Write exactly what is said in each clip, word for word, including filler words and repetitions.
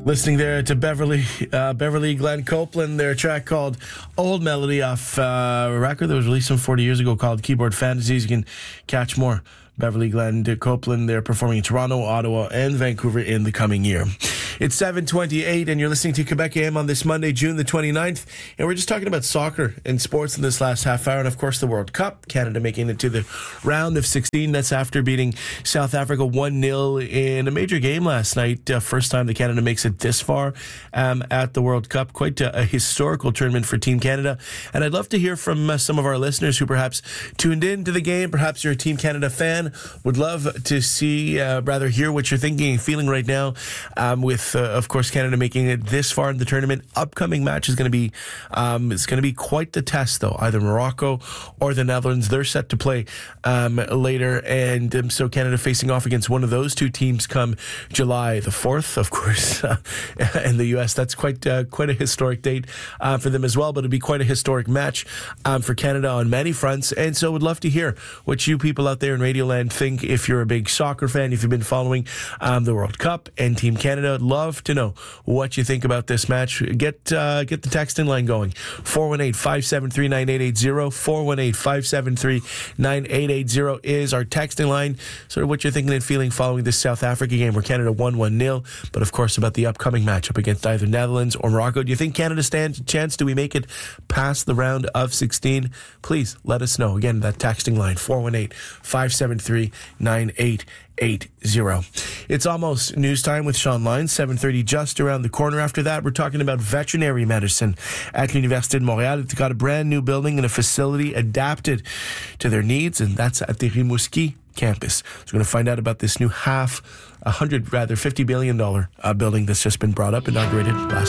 Listening there to Beverly uh, Beverly Glenn Copeland, their track called Old Melody off uh, a record that was released some forty years ago called Keyboard Fantasies. You can catch more Beverly Glenn Copeland. They're performing in Toronto, Ottawa, and Vancouver in the coming year. It's seven twenty-eight, and you're listening to Quebec A M on this Monday, June the twenty-ninth. And we're just talking about soccer and sports in this last half hour. And, of course, the World Cup. Canada making it to the round of sixteen. That's after beating South Africa one nil in a major game last night. Uh, first time that Canada makes it this far um, at the World Cup. Quite a, a historical tournament for Team Canada. And I'd love to hear from uh, some of our listeners who perhaps tuned in to the game. Perhaps you're a Team Canada fan. Would love to see, uh, rather hear what you're thinking and feeling right now um, with, uh, of course, Canada making it this far in the tournament. Upcoming match is going to be, um, it's going to be quite the test, though. Either Morocco or the Netherlands. They're set to play um, later, and um, so Canada facing off against one of those two teams come July the fourth, of course, uh, in the U S. That's quite uh, quite a historic date uh, for them as well, but it'd be quite a historic match um, for Canada on many fronts, and so would love to hear what you people out there in Radioland think. If you're a big soccer fan, if you've been following um, the World Cup and Team Canada, love to know what you think about this match. Get uh, get the text in line going. four one eight, five seven three, nine eight eight zero. four one eight, five seven three, nine eight eight zero is our texting line. Sort of what you're thinking and feeling following this South Africa game where Canada won one nil, but of course about the upcoming matchup against either Netherlands or Morocco. Do you think Canada stands a chance? Do we make it past the round of sixteen? Please let us know. Again, that texting line, four one eight, five seven three, nine eight eight zero. It's almost news time with Sean Lyons, seven thirty just around the corner. After that, we're talking about veterinary medicine at l'Université de Montréal. It's got a brand new building and a facility adapted to their needs, and that's at the Rimouski campus. So we're going to find out about this new half, a hundred, rather fifty billion dollars uh, building that's just been brought up, inaugurated last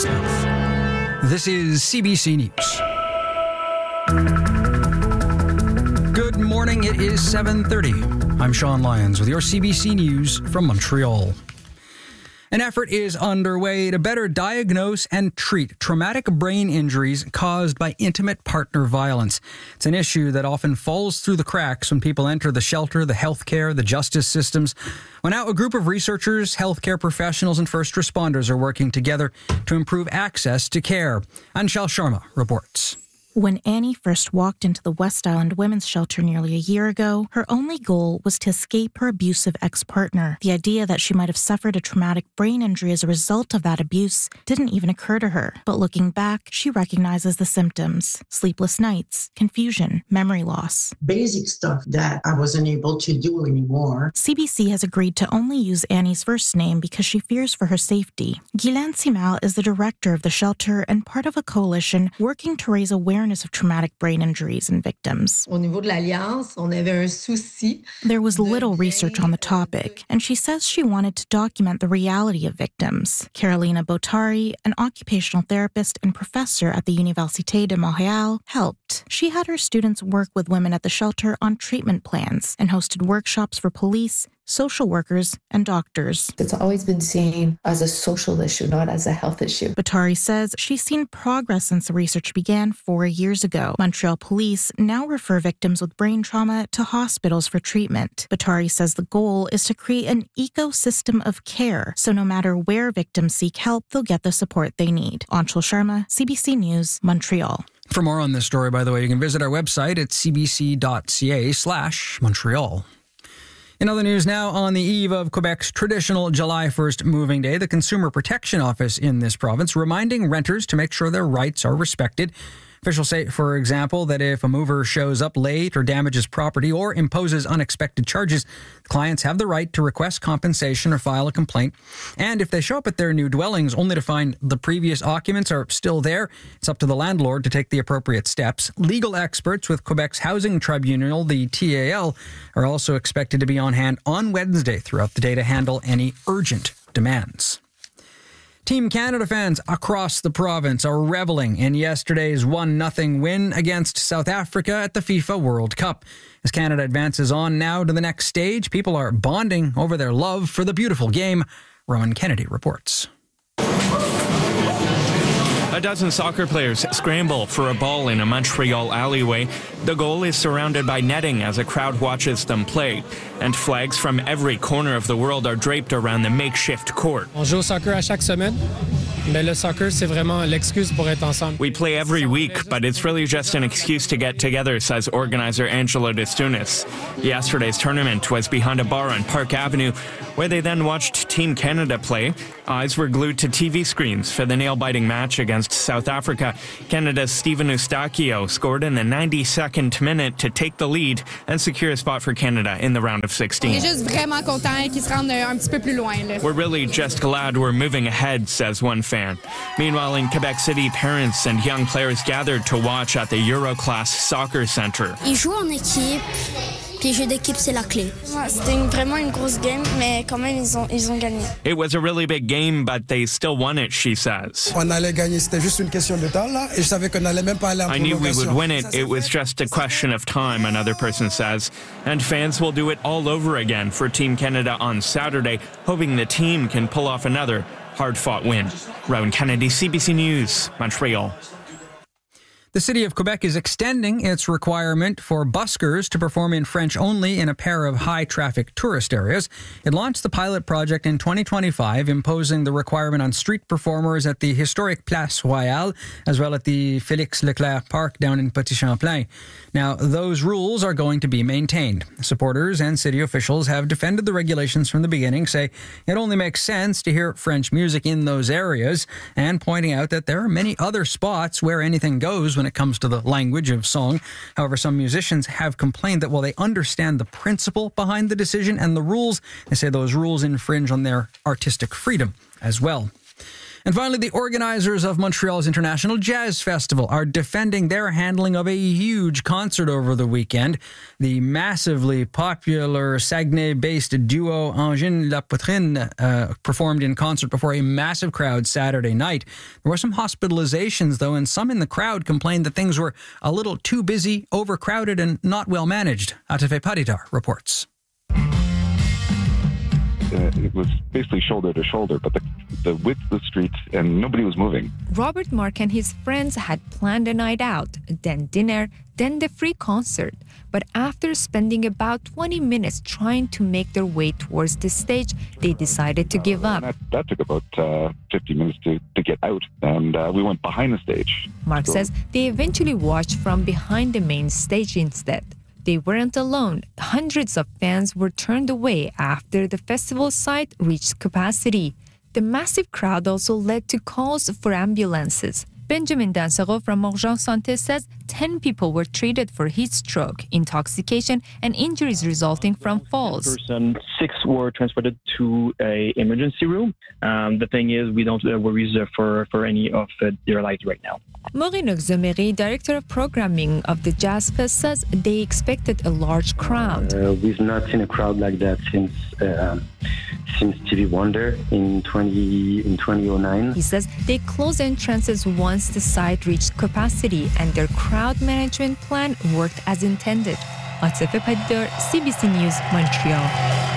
month. This is C B C News. Good morning. It is seven thirty. I'm Sean Lyons with your C B C News from Montreal. An effort is underway to better diagnose and treat traumatic brain injuries caused by intimate partner violence. It's an issue that often falls through the cracks when people enter the shelter, the healthcare, the justice systems. Well, now a group of researchers, healthcare professionals, and first responders are working together to improve access to care. Anshel Sharma reports. When Annie first walked into the West Island Women's Shelter nearly a year ago, her only goal was to escape her abusive ex-partner. The idea that she might have suffered a traumatic brain injury as a result of that abuse didn't even occur to her. But looking back, she recognizes the symptoms: sleepless nights, confusion, memory loss. Basic stuff that I wasn't able to do anymore. C B C has agreed to only use Annie's first name because she fears for her safety. Guylaine Simal is the director of the shelter and part of a coalition working to raise awareness of traumatic brain injuries in victims. Au niveau de l'Alliance, on avait un souci. There was little research on the topic, and she says she wanted to document the reality of victims. Carolina Botari, an occupational therapist and professor at the Université de Montréal, helped. She had her students work with women at the shelter on treatment plans and hosted workshops for police, social workers, and doctors. It's always been seen as a social issue, not as a health issue. Batari says she's seen progress since the research began four years ago. Montreal police now refer victims with brain trauma to hospitals for treatment. Batari says the goal is to create an ecosystem of care, so no matter where victims seek help, they'll get the support they need. Anshel Sharma, C B C News, Montreal. For more on this story, by the way, you can visit our website at cbc.ca slash Montreal. In other news now, on the eve of Quebec's traditional July first moving day, the Consumer Protection Office in this province reminding renters to make sure their rights are respected. Officials say, for example, that if a mover shows up late or damages property or imposes unexpected charges, clients have the right to request compensation or file a complaint. And if they show up at their new dwellings only to find the previous occupants are still there, it's up to the landlord to take the appropriate steps. Legal experts with Quebec's Housing Tribunal, the T A L, are also expected to be on hand on Wednesday throughout the day to handle any urgent demands. Team Canada fans across the province are reveling in yesterday's one nothing win against South Africa at the FIFA World Cup. As Canada advances on now to the next stage, people are bonding over their love for the beautiful game. Rowan Kennedy reports. I A dozen soccer players scramble for a ball in a Montreal alleyway. The goal is surrounded by netting as a crowd watches them play. And flags from every corner of the world are draped around the makeshift court. On joue au soccer à chaque semaine, mais le soccer, c'est vraiment l'excuse pour être ensemble. We play every week, but it's really just an excuse to get together, says organizer Angelo Destunis. Yesterday's tournament was behind a bar on Park Avenue, where they then watched Team Canada play. Eyes were glued to T V screens for the nail-biting match against South Africa. Canada's Steven Eustáquio scored in the ninety-second minute to take the lead and secure a spot for Canada in the round of sixteen. We're really just glad we're moving ahead, says one fan. Meanwhile, in Quebec City, parents and young players gathered to watch at the Euroclass Soccer Centre. Ils jouent en équipe. Puis jeu d'équipe, c'est la clé. C'était une, vraiment une grosse game, mais quand même, ils ont, ils ont gagné. It was a really big game, but they still won it, she says. On allait gagner, c'était juste une question de temps, là, et je savais qu'on n'allait même pas aller en I knew we would win it. It was just a question of time, another person says. And fans will do it all over again for Team Canada on Saturday, hoping the team can pull off another hard-fought win. Rowan Kennedy, C B C News, Montreal. The city of Quebec is extending its requirement for buskers to perform in French only in a pair of high-traffic tourist areas. It launched the pilot project in twenty twenty-five, imposing the requirement on street performers at the historic Place Royale, as well as at the Félix Leclerc Park down in Petit Champlain. Now, those rules are going to be maintained. Supporters and city officials have defended the regulations from the beginning, say it only makes sense to hear French music in those areas, and pointing out that there are many other spots where anything goes when it comes to the language of song. However, some musicians have complained that while they understand the principle behind the decision and the rules, they say those rules infringe on their artistic freedom as well. And finally, the organizers of Montreal's International Jazz Festival are defending their handling of a huge concert over the weekend. The massively popular Saguenay-based duo Angine La Poitrine uh, performed in concert before a massive crowd Saturday night. There were some hospitalizations, though, and some in the crowd complained that things were a little too busy, overcrowded, and not well managed. Atafe Paditar reports. Uh, it was basically shoulder to shoulder, but the, the width of the streets, and nobody was moving. Robert Mark and his friends had planned a night out, then dinner, then the free concert. But after spending about twenty minutes trying to make their way towards the stage, they decided to give up. Uh, that, that took about uh, fifty minutes to, to get out, and uh, we went behind the stage. Mark so. says they eventually watched from behind the main stage instead. They weren't alone. Hundreds of fans were turned away after the festival site reached capacity. The massive crowd also led to calls for ambulances. Benjamin Dansero from Urgence Santé says ten people were treated for heat stroke, intoxication, and injuries resulting from falls. Person, six were transported to an emergency room. Um, the thing is, we don't uh, worry for, for any of uh, their lives right now. Maureen Oxomery, director of programming of the Jazz Fest, says they expected a large crowd. Uh, we've not seen a crowd like that since uh, since Stevie Wonder in twenty in twenty oh nine. He says they closed entrances once the site reached capacity, and their crowd management plan worked as intended. Atafe Paditar, C B C News, Montreal.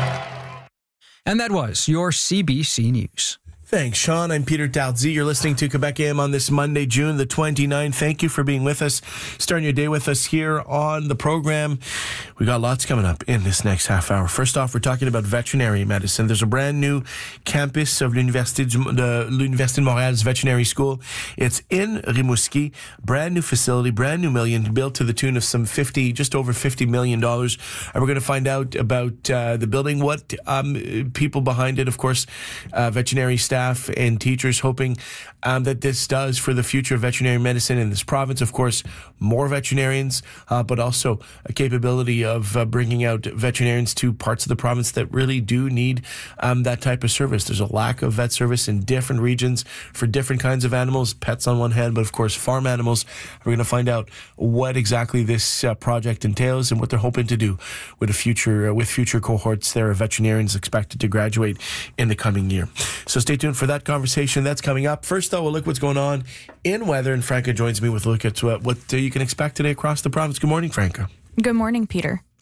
And that was your C B C News. Thanks, Sean. I'm Peter Dalzy. You're listening to Quebec A M on this Monday, June the twenty-ninth. Thank you for being with us, starting your day with us here on the program. We got lots coming up in this next half hour. First off, we're talking about veterinary medicine. There's a brand new campus of l'Université de, l'Université de Montréal's veterinary school. It's in Rimouski, brand new facility, brand new million, built to the tune of some fifty, just over fifty million dollars. And we're going to find out about uh, the building, what um, people behind it, of course, uh, veterinary staff and teachers, hoping um, that this does for the future of veterinary medicine in this province. Of course, more veterinarians, uh, but also a capability of uh, bringing out veterinarians to parts of the province that really do need um, that type of service. There's a lack of vet service in different regions for different kinds of animals, pets on one hand, but of course farm animals. We're going to find out what exactly this uh, project entails and what they're hoping to do with a future uh, with future cohorts there of veterinarians expected to graduate in the coming year. So stay tuned for that conversation. That's coming up. First, though, we'll look what's going on in weather, and Franca joins me with a look at what, what uh, you can expect today across the province. Good morning, Franca. Good morning, Peter.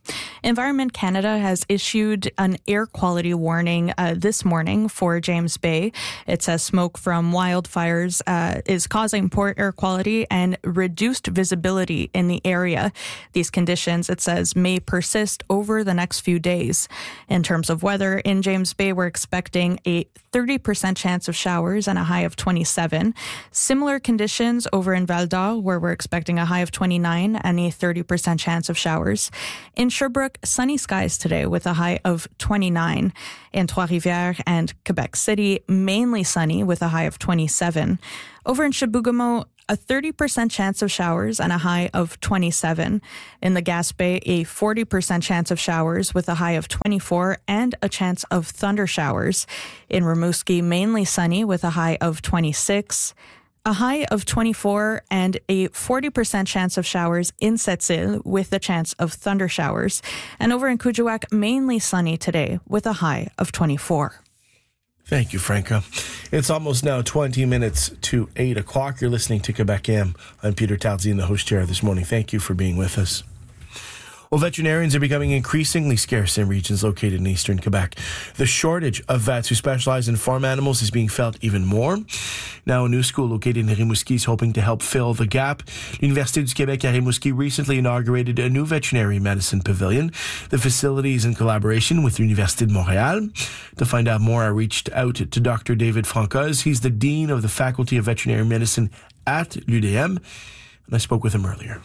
Environment Canada has issued an air quality warning uh, this morning for James Bay. It says smoke from wildfires uh, is causing poor air quality and reduced visibility in the area. These conditions, it says, may persist over the next few days. In terms of weather, in James Bay, we're expecting a thirty percent chance of showers and a high of twenty-seven. Similar conditions over in Val d'Or, where we're expecting a high of twenty-nine and a thirty percent chance of showers. In Sherbrooke, sunny skies today with a high of twenty-nine. In Trois-Rivières and Quebec City, mainly sunny with a high of twenty-seven. Over in Chibougamau, a thirty percent chance of showers and a high of twenty-seven. In the Gaspé, a forty percent chance of showers with a high of twenty-four and a chance of thunder showers. In Rimouski, mainly sunny with a high of twenty-six. A high of twenty-four and a forty percent chance of showers in Sept-Îles with the chance of thunder showers. And over in Kuujjuaq, mainly sunny today with a high of twenty-four. Thank you, Franca. It's almost now twenty minutes to eight o'clock. You're listening to Quebec A M. I'm Peter Talzi in the host chair this morning. Thank you for being with us. Well, veterinarians are becoming increasingly scarce in regions located in eastern Quebec. The shortage of vets who specialize in farm animals is being felt even more. Now, a new school located in Rimouski is hoping to help fill the gap. L'Université du Québec à Rimouski recently inaugurated a new veterinary medicine pavilion. The facility is in collaboration with Université de Montréal. To find out more, I reached out to Doctor David Francoz. He's the Dean of the Faculty of Veterinary Medicine at l'U D M, and I spoke with him earlier.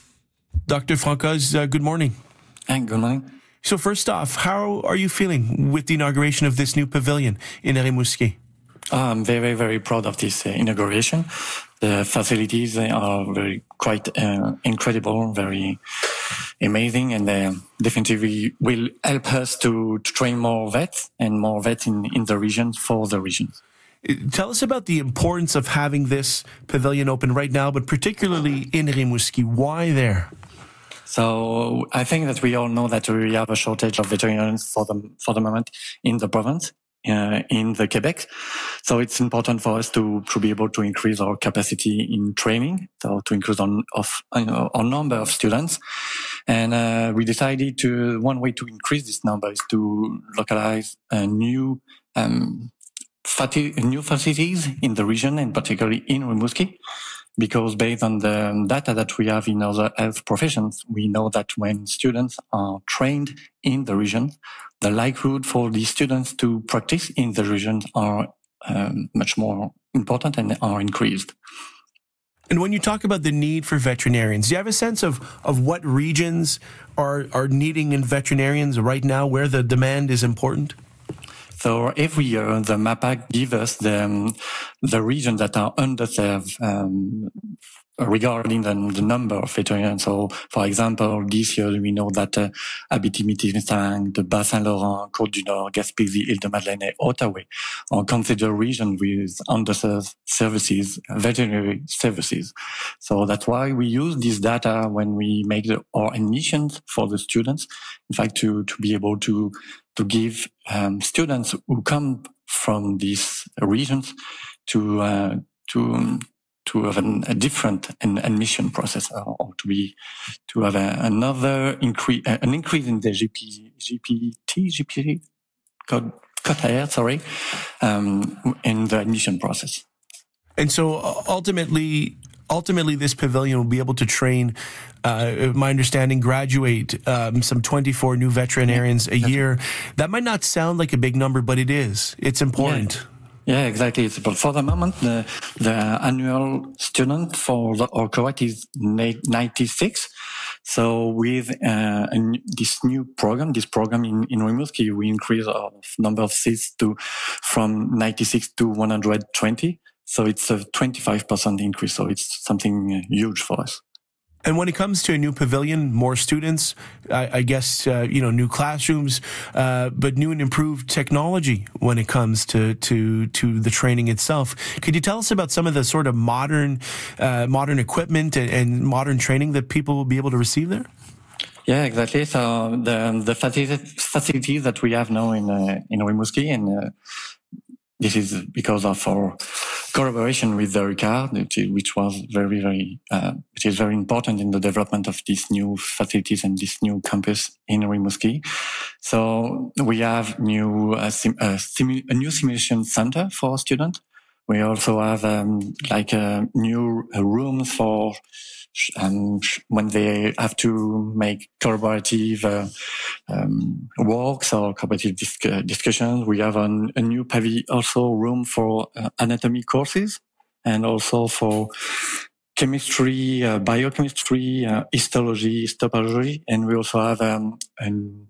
Doctor Francoz, uh, good morning. And good morning. So first off, how are you feeling with the inauguration of this new pavilion in Rimouski? Oh, I'm very, very proud of this uh, inauguration. The facilities are very quite uh, incredible, very amazing, and uh, definitely will help us to, to train more vets and more vets in, in the region for the regions. Tell us about the importance of having this pavilion open right now, but particularly in Rimouski. Why there? So I think that we all know that we have a shortage of veterinarians for the for the moment in the province, uh, in the Quebec. So it's important for us to to be able to increase our capacity in training, so to increase on of you know, our number of students. And uh, we decided to one way to increase this number is to localize a new um, new facilities in the region, and particularly in Rimouski. Because based on the data that we have in other health professions, we know that when students are trained in the region, the likelihood for these students to practice in the region are um, much more important and are increased. And when you talk about the need for veterinarians, do you have a sense of, of what regions are, are needing in veterinarians right now, where the demand is important? So every year, the MAPAC gives us the, um, the regions that are underserved um, regarding the, the number of veterinarians. So, for example, this year we know that uh, Abitibi-Témiscamingue, the Bas-Saint-Laurent, Côte-du-Nord, Gaspésie, Île-de-Madeleine, and Ottawa are considered regions with underserved services, veterinary services. So that's why we use this data when we make the, our admissions for the students. In fact, to, to be able to to give um, students who come from these regions to uh, to to have an, a different an admission process, or, or to be to have a, another increase, an increase in the G P, G P T, G P T code, code sorry, um, in the admission process. And so ultimately. Ultimately, this pavilion will be able to train, uh, my understanding, graduate um, some twenty-four new veterinarians a year. That might not sound like a big number, but it is. It's important. Yeah, yeah exactly. It's, but for the moment, the, the annual student for the, our cohort is ninety-six. So with uh, a, this new program, this program in, in Rimouski, we increase our number of seats to from ninety-six to one hundred twenty. So it's a twenty-five percent increase. So it's something huge for us. And when it comes to a new pavilion, more students, I, I guess, uh, you know, new classrooms, uh, but new and improved technology when it comes to, to, to the training itself. Could you tell us about some of the sort of modern, uh, modern equipment and, and modern training that people will be able to receive there? Yeah, exactly. So the, the facilities that we have now in, uh, in Rimouski, and uh, this is because of our collaboration with the Ricard, which was very, very, uh, which is very important in the development of these new facilities and this new campus in Rimouski. So we have new uh, sim, uh, simu- a new simulation center for students. We also have um, like a new uh, room for um, when they have to make collaborative uh, um, works or collaborative disc- uh, discussions. We have an, a new pavilion, also room for uh, anatomy courses and also for chemistry, uh, biochemistry, uh, histology, histopatology, and we also have um, an,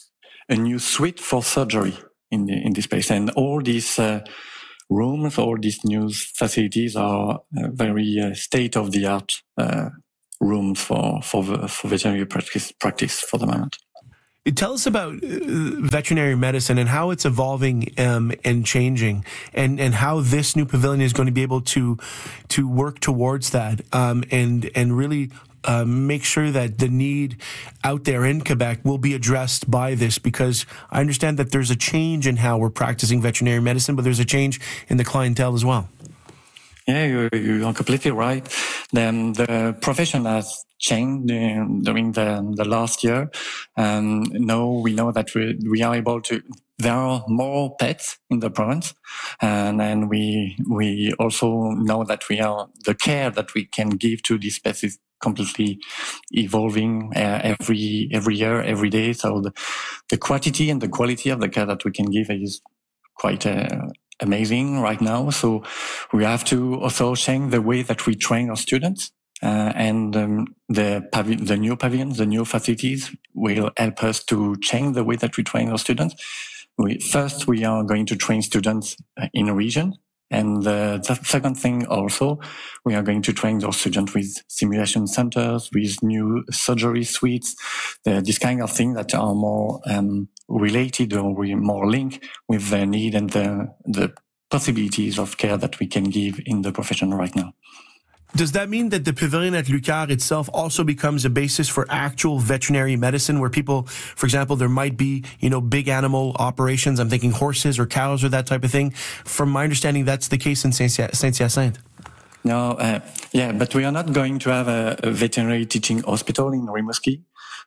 a new suite for surgery in the, in this place. And all these uh, rooms, all these new facilities are uh, very uh, state-of-the-art uh, rooms for for, for veterinary practice, practice for the moment. Tell us about uh, veterinary medicine and how it's evolving um, and changing, and, and how this new pavilion is going to be able to to work towards that, um, and and really uh, make sure that the need out there in Quebec will be addressed by this. Because I understand that there's a change in how we're practicing veterinary medicine, but there's a change in the clientele as well. Yeah, you're, you're completely right. The, the profession has changed during the, the last year. Um, now we know that we, we are able to, there are more pets in the province. And then we, we also know that we are, the care that we can give to these pets is completely evolving uh, every, every year, every day. So the, the quantity and the quality of the care that we can give is quite, uh, amazing right now. So we have to also change the way that we train our students, uh, and um, the pavi- the new pavilions, the new facilities will help us to change the way that we train our students. We, first, we are going to train students in a region. And uh, the second thing also, we are going to train those students with simulation centers, with new surgery suites, uh, this kind of thing that are more um, related or more linked with the need and the, the possibilities of care that we can give in the profession right now. Does that mean that the pavilion at Lucar itself also becomes a basis for actual veterinary medicine, where people, for example, there might be, you know, big animal operations? I'm thinking horses or cows or that type of thing. From my understanding, that's the case in Saint-Hyacinthe. No, uh, yeah, but we are not going to have a, a veterinary teaching hospital in Rimouski.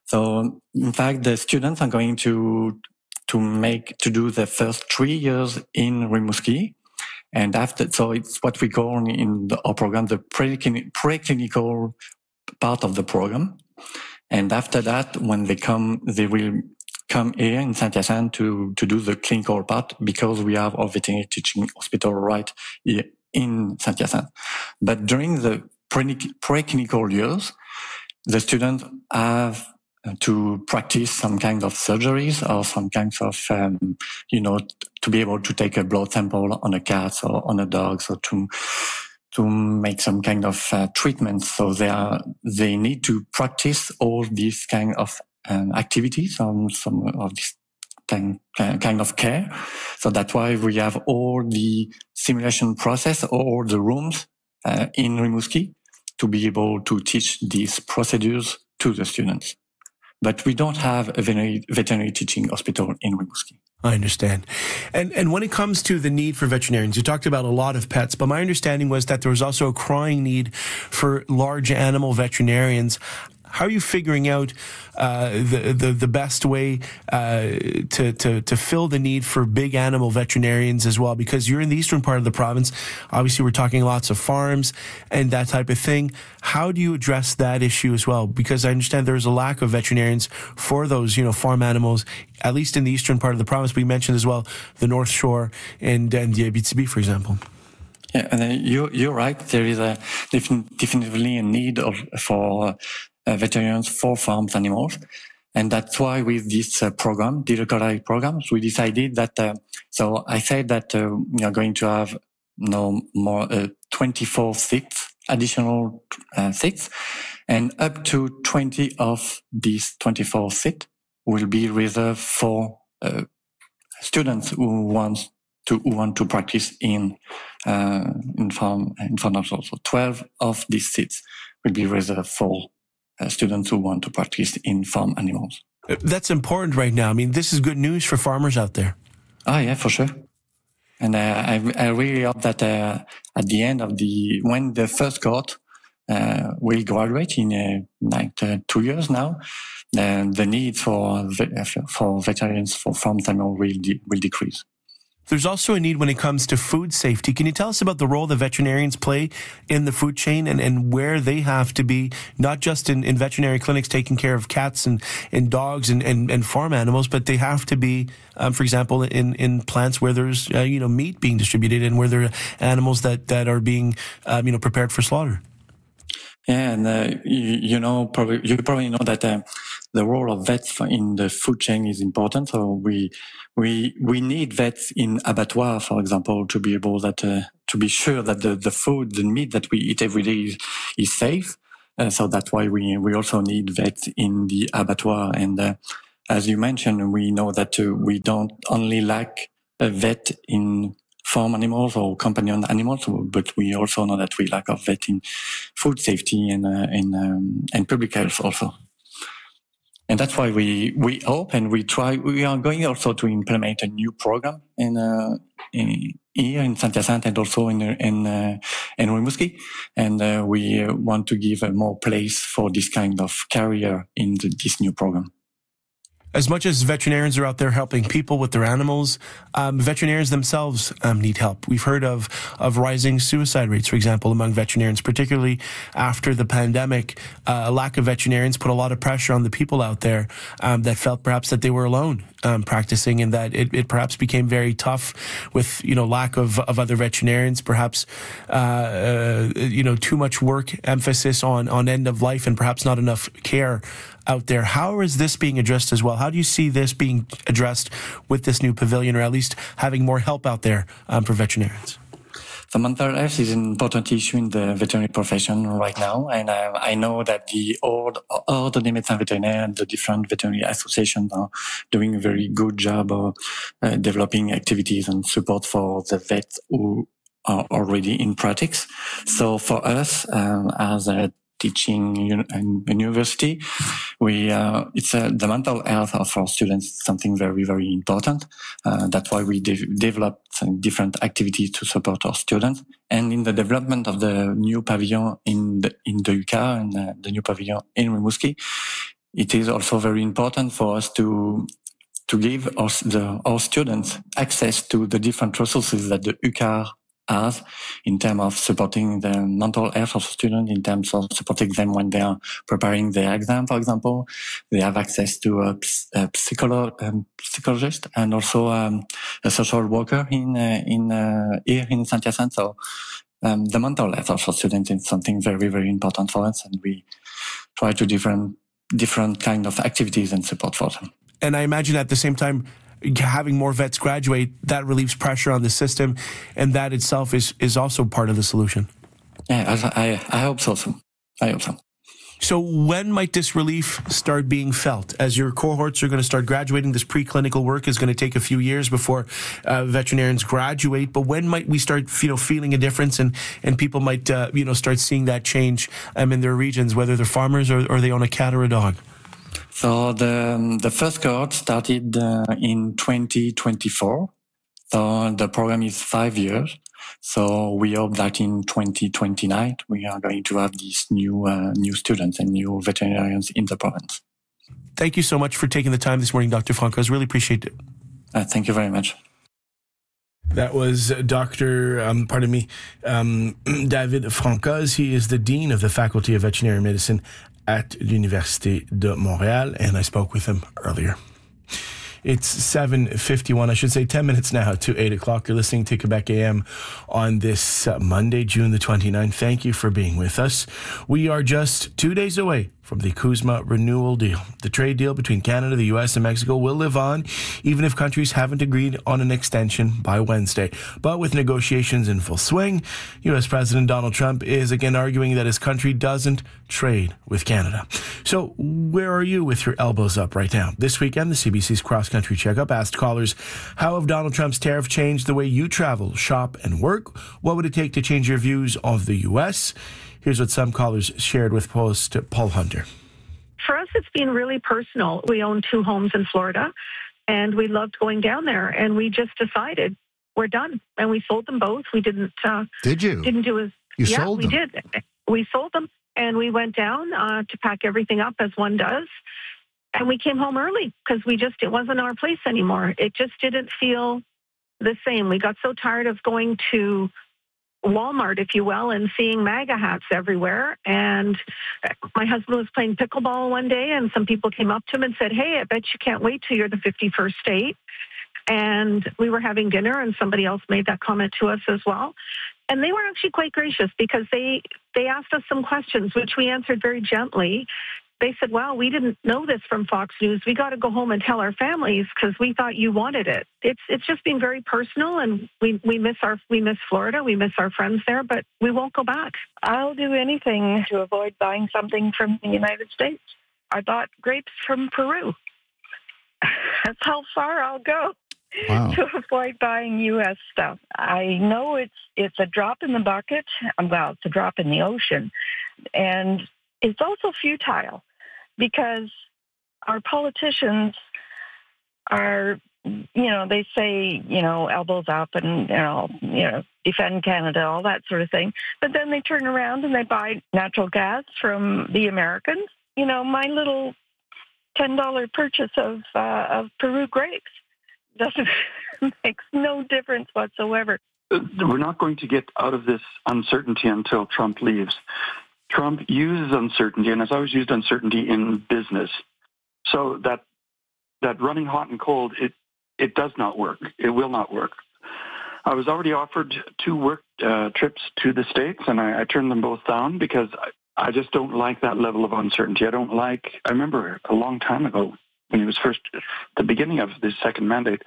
So, in fact, the students are going to to make to do the first three years in Rimouski. And after, so it's what we call in the, our program, the preclinical part of the program. And after that, when they come, they will come here in Saint-Hyacinthe to, to do the clinical part, because we have our veterinary teaching hospital right here in Saint-Hyacinthe. But during the pre- preclinical years, the students have to practice some kind of surgeries or some kinds of, um, you know, to be able to take a blood sample on a cat or on a dog, so to to make some kind of uh, treatments. So they are they need to practice all these kind of um, activities on some of this kind kind of care. So that's why we have all the simulation process, all the rooms uh, in Rimouski to be able to teach these procedures to the students. But we don't have a veterinary, veterinary teaching hospital in Rimouski. I understand. And and when it comes to the need for veterinarians, you talked about a lot of pets, but my understanding was that there was also a crying need for large animal veterinarians. How are you figuring out uh, the, the the best way uh, to, to to fill the need for big animal veterinarians as well? Because you're in the eastern part of the province. Obviously, we're talking lots of farms and that type of thing. How do you address that issue as well? Because I understand there's a lack of veterinarians for those, you know, farm animals, at least in the eastern part of the province. We mentioned as well the North Shore and, and the Abitibi, for example. Yeah, and you you're right. There is a definitely a need of for. Uh, veterinarians for farm animals. And that's why with this uh, program, the localized programs, we decided that, uh, so I said that uh, we are going to have no more uh, twenty-four seats, additional uh, seats, and up to twenty of these twenty-four seats will be reserved for uh, students who want to who want to practice in uh, in farm in farm animals. So twelve of these seats will be reserved for Uh, students who want to practice in farm animals. That's important right now. I mean, this is good news for farmers out there. Ah, yeah, for sure. And uh, I, I really hope that uh, at the end of the, when the first cohort uh, will graduate in uh, like uh, two years now, then the need for for veterinarians for farm animal will de- will decrease. There's also a need when it comes to food safety. Can you tell us about the role that veterinarians play in the food chain and, and where they have to be, not just in, in veterinary clinics taking care of cats and, and dogs and, and, and farm animals, but they have to be, um, for example, in, in plants where there's, uh, you know, meat being distributed and where there are animals that, that are being, um, you know, prepared for slaughter? Yeah, and uh, you, you know, probably you probably know that uh, the role of vets in the food chain is important. So we we we need vets in abattoir, for example, to be able that uh, to be sure that the, the food, the meat that we eat every day is, is safe. Uh, so that's why we we also need vets in the abattoir. And uh, as you mentioned, we know that uh, we don't only lack a vet in farm animals or companion animals, but we also know that we lack of vet in food safety and uh, in um, and public health also. And that's why we we hope and we try. We are going also to implement a new program in, uh, in here in Saint-Hyacinthe and also in in uh, in Rimouski, and uh, we want to give a more place for this kind of career in the, this new program. As much as veterinarians are out there helping people with their animals, um, veterinarians themselves um, need help. We've heard of of rising suicide rates, for example, among veterinarians, particularly after the pandemic. Uh, a lack of veterinarians put a lot of pressure on the people out there um, that felt perhaps that they were alone um, practicing, and that it, it perhaps became very tough with, you know, lack of, of other veterinarians, perhaps, uh, uh, you know, too much work, emphasis on, on end of life, and perhaps not enough care out there. How is this being addressed as well? How do you see this being addressed with this new pavilion, or at least having more help out there um, for veterinarians? The mental health is an important issue in the veterinary profession right now, and uh, I know that the Ordre des médecins vétérinaires and the different veterinary associations are doing a very good job of uh, developing activities and support for the vets who are already in practice. So for us, um, as a teaching in university, we uh, it's uh, the mental health of our students is something very very important. Uh, that's why we de- developed some different activities to support our students. And in the development of the new pavilion in the in the U Q A R and uh, the new pavilion in Rimouski, it is also very important for us to to give our, the, our students access to the different resources that the U Q A R as in terms of supporting the mental health of students, in terms of supporting them when they are preparing their exam, for example. They have access to a, a psycholo- um, psychologist and also um, a social worker in uh, in uh, here in Saint-Hyacinthe. So um, the mental health of our students is something very, very important for us, and we try to different different kind of activities and support for them. And I imagine at the same time, having more vets graduate, that relieves pressure on the system, and that itself is, is also part of the solution. Yeah, I, I hope so. I hope so. So when might this relief start being felt? As your cohorts are going to start graduating, this preclinical work is going to take a few years before uh, veterinarians graduate. But when might we start, you know, feeling a difference, and, and people might, uh, you know, start seeing that change um, in their regions, whether they're farmers or, or they own a cat or a dog? So the um, the first cohort started uh, in twenty twenty-four. So the program is five years. So we hope that in twenty twenty-nine we are going to have these new uh, new students and new veterinarians in the province. Thank you so much for taking the time this morning, Doctor Francoz. Really appreciate it. Uh, thank you very much. That was Doctor Um, pardon me, um, David Francoz. He is the Dean of the Faculty of Veterinary Medicine at l'Université de Montréal, and I spoke with him earlier. It's seven fifty-one, I should say ten minutes now to eight o'clock. You're listening to Quebec A M on this uh, Monday, June the twenty-ninth. Thank you for being with us. We are just two days away from the CUSMA renewal deal. The trade deal between Canada, the U S, and Mexico will live on, even if countries haven't agreed on an extension by Wednesday. But with negotiations in full swing, U S President Donald Trump is again arguing that his country doesn't trade with Canada. So where are you with your elbows up right now? This weekend, the C B C's Cross Country Checkup asked callers, how have Donald Trump's tariff changed the way you travel, shop, and work? What would it take to change your views of the U S? Here's what some callers shared with host Paul Hunter. For us, it's been really personal. We own two homes in Florida, and we loved going down there, and we just decided we're done. And we sold them both. We didn't. Uh, did you? Didn't do as. You yeah, sold we them? did. We sold them, and we went down uh, to pack everything up as one does. And we came home early because we just, it wasn't our place anymore. It just didn't feel the same. We got so tired of going to Walmart, if you will, and seeing MAGA hats everywhere. And my husband was playing pickleball one day, and some people came up to him and said, hey, I bet you can't wait till you're the fifty-first state. And we were having dinner, and somebody else made that comment to us as well. And they were actually quite gracious because they, they asked us some questions, which we answered very gently. They said, well, we didn't know this from Fox News. We got to go home and tell our families because we thought you wanted it. It's it's just been very personal, and we, we miss our we miss Florida. We miss our friends there, but we won't go back. I'll do anything to avoid buying something from the United States. I bought grapes from Peru. That's how far I'll go. Wow. To avoid buying U S stuff. I know it's it's a drop in the bucket. Well, it's a drop in the ocean. And it's also futile because our politicians are, you know, they say, you know, elbows up and, you know, you know, defend Canada, all that sort of thing. But then they turn around and they buy natural gas from the Americans. You know, my little ten dollars purchase of uh, of Peru grapes doesn't makes no difference whatsoever. We're not going to get out of this uncertainty until Trump leaves. Trump uses uncertainty and has always used uncertainty in business. So that that running hot and cold, it it does not work. It will not work. I was already offered two work uh, trips to the States, and I, I turned them both down because I, I just don't like that level of uncertainty. I don't like, I remember a long time ago when he was first, the beginning of this second mandate,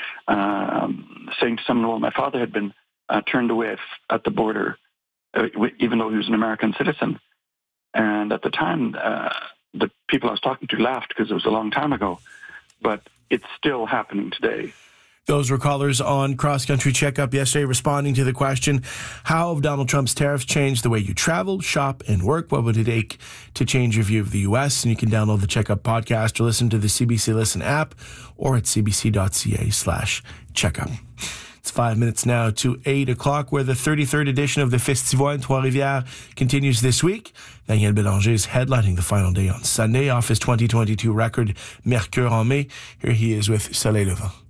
um, saying to someone, well, my father had been uh, turned away at the border, uh, even though he was an American citizen. And at the time, uh, the people I was talking to laughed because it was a long time ago, but it's still happening today. Those were callers on Cross Country Checkup yesterday responding to the question, how have Donald Trump's tariffs changed the way you travel, shop, and work? What would it take to change your view of the U S? And you can download the Checkup podcast or listen to the C B C Listen app or at cbc.ca slash checkup. It's five minutes now to eight o'clock, where the thirty-third edition of the Festival in Trois-Rivières continues this week. Daniel Bélanger is headlining the final day on Sunday off his twenty twenty-two record, Mercure en Mai. Here he is with Soleil Levant.